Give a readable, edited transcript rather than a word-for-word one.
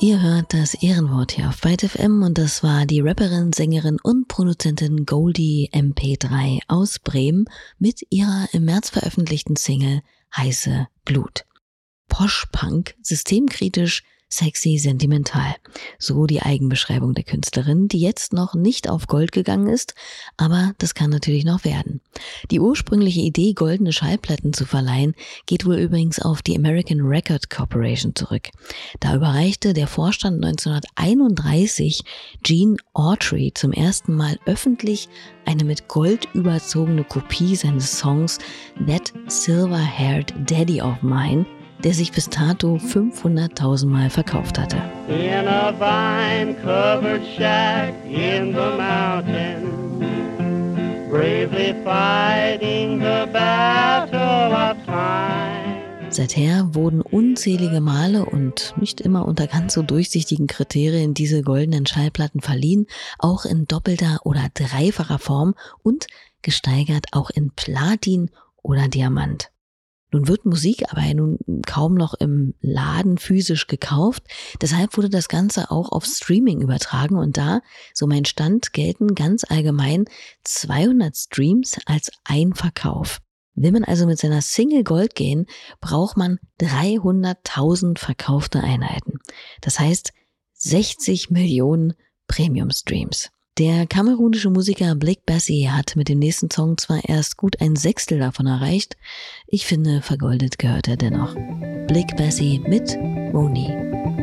Ihr hört das Ehrenwort hier auf Byte FM und das war die Rapperin, Sängerin und Produzentin Goldie MP3 aus Bremen mit ihrer im März veröffentlichten Single Heiße Glut. Posh-Punk, systemkritisch, sexy, sentimental. So die Eigenbeschreibung der Künstlerin, die jetzt noch nicht auf Gold gegangen ist, aber das kann natürlich noch werden. Die ursprüngliche Idee, goldene Schallplatten zu verleihen, geht wohl übrigens auf die American Record Corporation zurück. Da überreichte der Vorstand 1931 Gene Autry zum ersten Mal öffentlich eine mit Gold überzogene Kopie seines Songs That Silver-Haired Daddy of Mine, der sich bis dato 500.000 Mal verkauft hatte. In a vine-covered shack in the mountains, bravely fighting the battle of time. Seither wurden unzählige Male und nicht immer unter ganz so durchsichtigen Kriterien diese goldenen Schallplatten verliehen, auch in doppelter oder dreifacher Form und gesteigert auch in Platin oder Diamant. Nun wird Musik aber nun kaum noch im Laden physisch gekauft, deshalb wurde das Ganze auch auf Streaming übertragen und da, so mein Stand, gelten ganz allgemein 200 Streams als ein Verkauf. Will man also mit seiner Single Gold gehen, braucht man 300.000 verkaufte Einheiten. Das heißt 60 Millionen Premium-Streams. Der kamerunische Musiker Blick Bassi hat mit dem nächsten Song zwar erst gut ein Sechstel davon erreicht, ich finde, vergoldet gehört er dennoch. Blick Bassi mit Moni.